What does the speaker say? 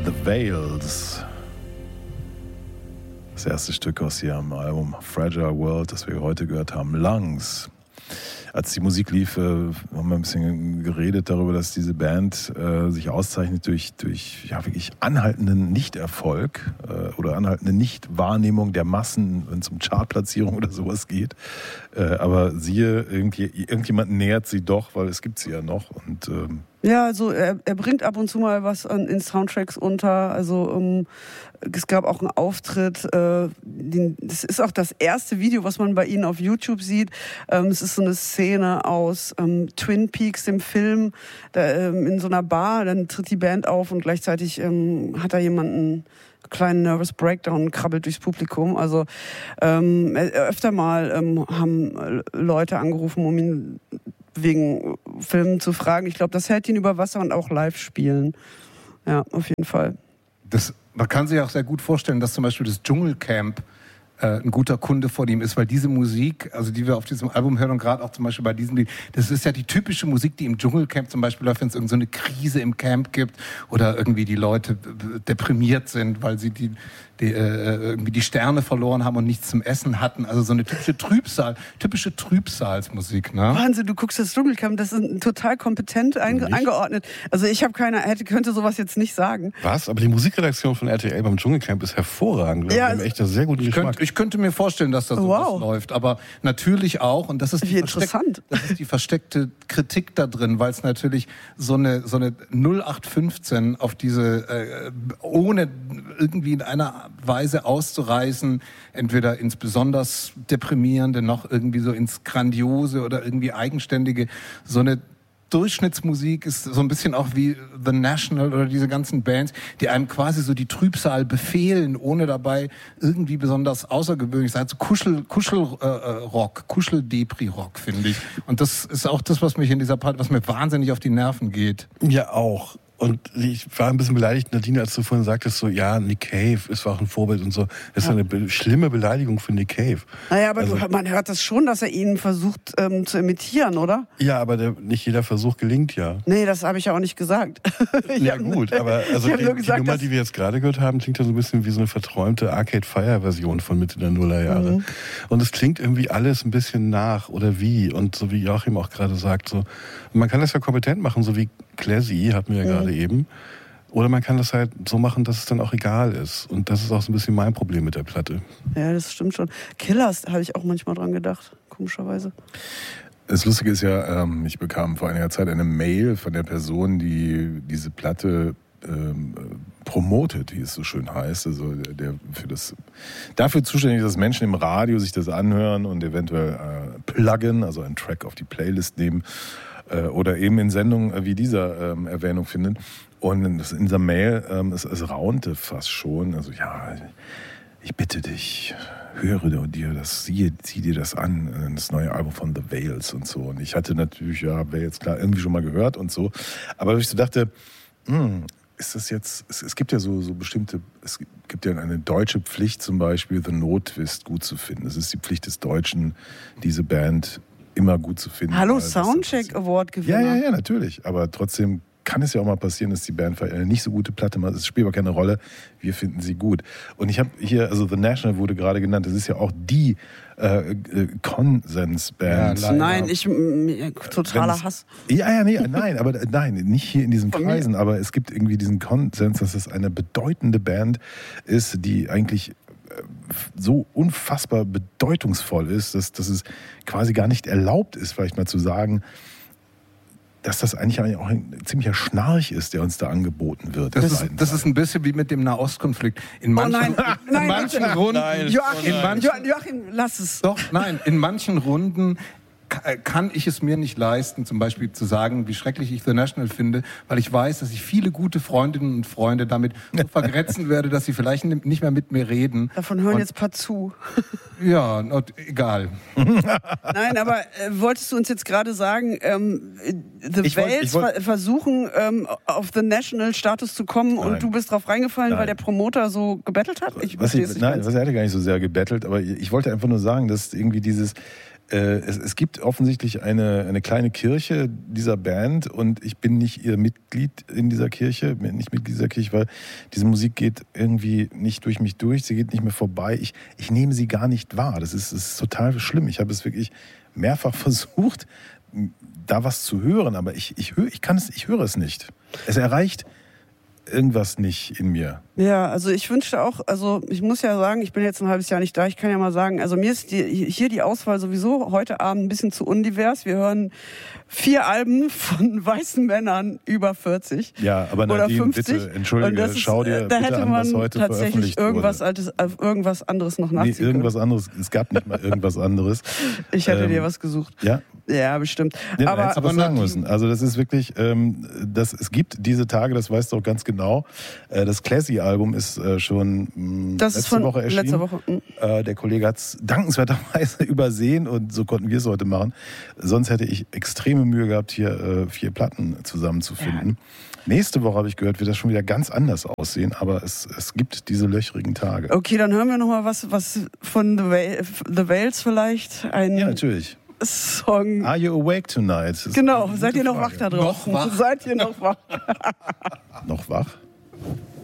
The Veils. Das erste Stück aus ihrem Album Fragile World, das wir heute gehört haben, Lungs. Als die Musik lief, haben wir ein bisschen geredet darüber, dass diese Band sich auszeichnet durch ja, wirklich anhaltenden Nichterfolg oder anhaltende Nichtwahrnehmung der Massen, wenn es um Chartplatzierung oder sowas geht. Aber siehe, irgendjemand nähert sie doch, weil es gibt sie ja noch. Und ja, also er bringt ab und zu mal was in Soundtracks unter. Also es gab auch einen Auftritt. Das ist auch das erste Video, was man bei ihnen auf YouTube sieht. Es ist so eine Szene aus Twin Peaks, dem Film, in so einer Bar. Dann tritt die Band auf und gleichzeitig hat da jemand einen kleinen Nervous Breakdown und krabbelt durchs Publikum. Also öfter mal haben Leute angerufen, um ihn wegen Filmen zu fragen. Ich glaube, das hält ihn über Wasser und auch live spielen. Ja, auf jeden Fall. Man kann sich auch sehr gut vorstellen, dass zum Beispiel das Dschungelcamp ein guter Kunde von ihm ist, weil diese Musik, also die wir auf diesem Album hören und gerade auch zum Beispiel bei diesem Lied, das ist ja die typische Musik, die im Dschungelcamp zum Beispiel läuft, wenn es irgend so eine Krise im Camp gibt oder irgendwie die Leute deprimiert sind, weil sie irgendwie die Sterne verloren haben und nichts zum Essen hatten. Also so eine typische Trübsalsmusik. Ne? Wahnsinn, du guckst das Dschungelcamp, das ist total kompetent eingeordnet. Also ich habe könnte sowas jetzt nicht sagen. Was? Aber die Musikredaktion von RTL beim Dschungelcamp ist hervorragend. Ja, wir haben echt einen sehr guten Geschmack. Ich könnte mir vorstellen, dass da sowas läuft, aber natürlich auch, und das ist die versteckte Kritik da drin, weil es natürlich so eine 0815 auf diese, ohne irgendwie in einer Weise auszureißen, entweder ins besonders Deprimierende, noch irgendwie so ins Grandiose oder irgendwie Eigenständige, so eine Durchschnittsmusik ist so ein bisschen auch wie The National oder diese ganzen Bands, die einem quasi so die Trübsal befehlen, ohne dabei irgendwie besonders außergewöhnlich sein. So Kuschelrock, Kuscheldepri-Rock, finde ich. Und das ist auch das, was mich in dieser Part, was mir wahnsinnig auf die Nerven geht. Ja, auch. Und ich war ein bisschen beleidigt, Nadine, als du vorhin sagtest, so, ja, Nick Cave ist auch ein Vorbild und so. Das ist eine schlimme Beleidigung für Nick Cave. Naja, aber man hört das schon, dass er ihn versucht zu imitieren, oder? Ja, aber nicht jeder Versuch gelingt ja. Nee, das habe ich ja auch nicht gesagt. Ja gut, aber also die Nummer, die wir jetzt gerade gehört haben, klingt ja so ein bisschen wie so eine verträumte Arcade Fire-Version von Mitte der Nullerjahre. Mhm. Und es klingt irgendwie alles ein bisschen nach oder wie. Und so wie Joachim auch gerade sagt, so. Und man kann das ja kompetent machen, so wie Classy, hatten wir ja gerade eben. Oder man kann das halt so machen, dass es dann auch egal ist. Und das ist auch so ein bisschen mein Problem mit der Platte. Ja, das stimmt schon. Killers habe ich auch manchmal dran gedacht, komischerweise. Das Lustige ist ja, ich bekam vor einiger Zeit eine Mail von der Person, die diese Platte promotet, wie es so schön heißt. Also der dafür zuständig ist, dass Menschen im Radio sich das anhören und eventuell pluggen, also einen Track auf die Playlist nehmen. Oder eben in Sendungen wie dieser Erwähnung finden. Und in dieser Mail, es raunte fast schon. Also ja, ich bitte dich, höre dir das, zieh dir das an, das neue Album von The Veils und so. Und ich hatte natürlich, Veils klar, irgendwie schon mal gehört und so. Aber ich so dachte, ist das jetzt, es gibt ja so bestimmte, es gibt ja eine deutsche Pflicht zum Beispiel, The Notwist gut zu finden. Es ist die Pflicht des Deutschen, diese Band immer gut zu finden. Hallo, Soundcheck Award Gewinner. Ja, natürlich. Aber trotzdem kann es ja auch mal passieren, dass die Band eine nicht so gute Platte macht. Es spielt aber keine Rolle. Wir finden sie gut. Und ich habe hier, also The National wurde gerade genannt. Das ist ja auch die Konsensband. Ja, nein, totaler Hass. Nein, nicht hier in diesen Kreisen. Aber es gibt irgendwie diesen Konsens, dass es eine bedeutende Band ist, die eigentlich so unfassbar bedeutungsvoll ist, dass es quasi gar nicht erlaubt ist, vielleicht mal zu sagen, dass das eigentlich auch ein ziemlicher Schnarch ist, der uns da angeboten wird. Das ist ein bisschen wie mit dem Nahostkonflikt. In manchen Runden... Joachim, lass es. Doch, nein, in manchen Runden kann ich es mir nicht leisten, zum Beispiel zu sagen, wie schrecklich ich The National finde, weil ich weiß, dass ich viele gute Freundinnen und Freunde damit so vergrätzen werde, dass sie vielleicht nicht mehr mit mir reden. Davon hören jetzt ein paar zu. Ja, egal. Nein, aber wolltest du uns jetzt gerade sagen, The Veils versuchen, auf The National Status zu kommen und du bist drauf reingefallen, weil der Promoter so gebettelt hat? Was er hatte gar nicht so sehr gebettelt, aber ich wollte einfach nur sagen, dass irgendwie dieses Es gibt offensichtlich eine kleine Kirche dieser Band und ich bin nicht ihr Mitglied in dieser Kirche, bin nicht Mitglied dieser Kirche, weil diese Musik geht irgendwie nicht durch mich durch, sie geht nicht mehr vorbei. Ich nehme sie gar nicht wahr. Das ist total schlimm. Ich habe es wirklich mehrfach versucht, da was zu hören, aber ich höre es nicht. Es erreicht irgendwas nicht in mir. Ja, also ich wünschte auch, also ich muss ja sagen, ich bin jetzt ein halbes Jahr nicht da, ich kann ja mal sagen, also mir ist hier die Auswahl sowieso heute Abend ein bisschen zu undivers. Wir hören 4 Alben von weißen Männern über 40 ja, aber Nadine, oder 50. Bitte, entschuldige, schau dir da bitte hätte an, man was heute tatsächlich veröffentlicht wurde. irgendwas anderes noch nachziehen können. Irgendwas anderes, es gab nicht mal irgendwas anderes. Ich hätte dir was gesucht. Ja? Ja, bestimmt. Ja, aber sagen müssen. Also das ist wirklich, es gibt diese Tage, das weißt du auch ganz genau. Das Classy-Album ist schon letzte Woche erschienen. Letzte Woche. Der Kollege hat es dankenswerterweise übersehen und so konnten wir es heute machen. Sonst hätte ich extreme Mühe gehabt, hier 4 Platten zusammenzufinden. Ja. Nächste Woche, habe ich gehört, wird das schon wieder ganz anders aussehen, aber es gibt diese löchrigen Tage. Okay, dann hören wir nochmal was von The Wales vielleicht. Ja, natürlich. Song. Are you awake tonight? Genau, seid ihr noch wach da draußen? Noch wach? Seid ihr noch wach? Noch wach?